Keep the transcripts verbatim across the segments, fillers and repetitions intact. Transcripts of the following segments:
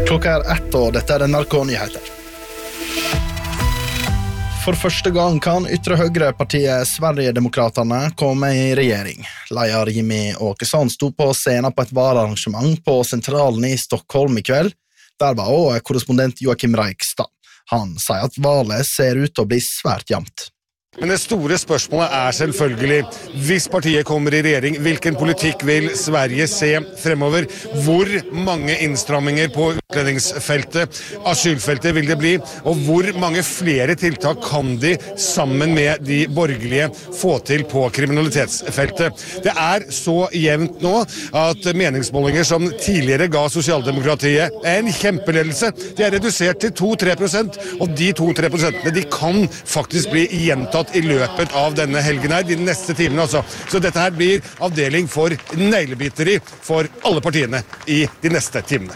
Klokka er ett, og dette er N R K-nyheter. For første gang kan ytre høyre-partiet Sverigedemokraterna komme i regjering. Leder Jimmy Åkesson sto på scenen på et vararrangement på sentralen i Stockholm i kveld. Der var også korrespondent Joakim Reikstad. Han sier at valget ser ut til å bli svært jevnt. Men det store spørsmålet er selvfølgelig, hvis partiet kommer i regjering, hvilken politikk vil Sverige se fremover? Hvor mange innstramminger på utlendingsfeltet, asylfeltet vil det bli? Og hvor mange flere tiltak kan de sammen med de borgerlige få til på kriminalitetsfeltet? Det er så jevnt nå at meningsmålinger som tidligere ga sosialdemokratiet en kjempeledelse, de er redusert til to til tre prosent, og de to til tre prosentene de kan faktisk bli gjentatt i løpet av denne helgen her, de neste timene altså. Så dette her blir avdeling for neglebiteri for alle partiene i de neste timene.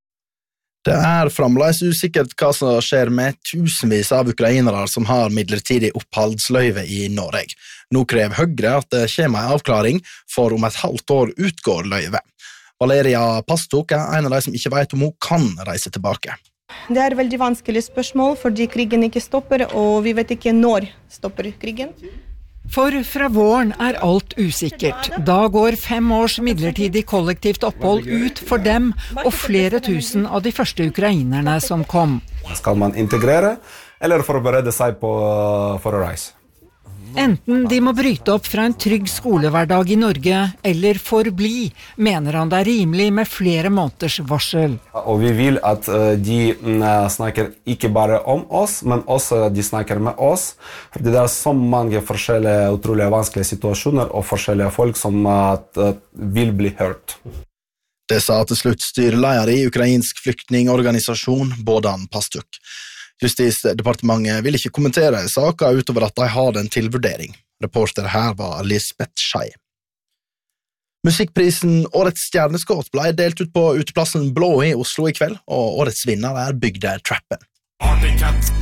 Det er fremdeles usikkert hva som skjer med tusenvis av ukrainere som har midlertidig oppholdsløyve i Norge. Nå krever Høyre at det kommer en avklaring, for om et halvt år utgår løyve. Valeria Pastok er en av de som ikke vet om hun kan reise tilbake. Det er et veldig vanskelig spørsmål, fordi krigen ikke stopper, og vi vet ikke når stopper krigen. For fra våren er alt usikkert. Da går fem års midlertidig kollektivt opphold ut for dem og flere tusen av de første ukrainerne som kom. Skal man integrere, eller forberede seg på for å reise? Enten de må bryte opp fra en trygg skolehverdag i Norge, eller forbli, mener han det er rimelig med flere måneders varsel. Og vi vil at de snakker ikke bare om oss, men også de snakker med oss. Fordi det er så mange forskjellige, utrolig vanskelige situasjoner og forskjellige folk som vil bli hørt. Det sa til slutt styreleder i ukrainsk flyktningorganisasjon Bohdan Pastuk. Justisdepartementet vil ikke kommentere saker utover at de har den til vurdering. Reporter her var Lisbeth Schei. Musikkprisen Årets stjerneskudd ble delt ut på uteplassen Blå i Oslo i kveld, og årets vinner er Bygde Trappen.